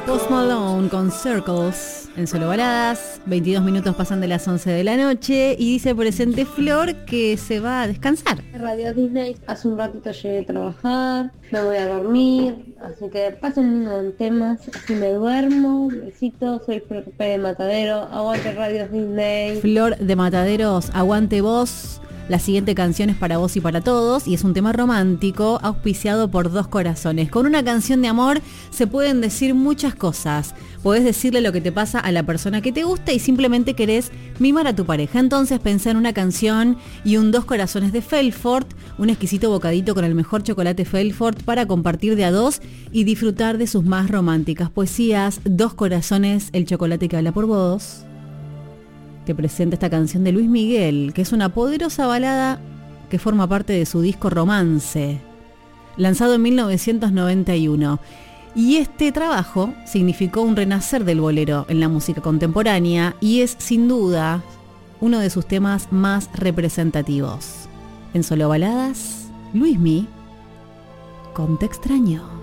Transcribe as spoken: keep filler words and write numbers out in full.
Post Malone con Circles en Solo Baladas. veintidós minutos pasan de las once de la noche y dice presente Flor que se va a descansar. Radio Disney, hace un ratito llegué a trabajar, me voy a dormir, así que pasen lindo temas, así me duermo. Besitos, soy Flor de Matadero, aguante Radio Disney. Flor de Mataderos, aguante vos. La siguiente canción es para vos y para todos y es un tema romántico auspiciado por Dos Corazones. Con una canción de amor se pueden decir muchas cosas. Podés decirle lo que te pasa a la persona que te gusta y simplemente querés mimar a tu pareja. Entonces pensá en una canción y un Dos Corazones de Felfort, un exquisito bocadito con el mejor chocolate Felfort para compartir de a dos y disfrutar de sus más románticas poesías. Dos Corazones, el chocolate que habla por vos. Te presenta esta canción de Luis Miguel, que es una poderosa balada que forma parte de su disco Romance, lanzado en mil novecientos noventa y uno. Y este trabajo significó un renacer del bolero en la música contemporánea y es sin duda uno de sus temas más representativos. En Solo Baladas, Luismi con Te Extraño.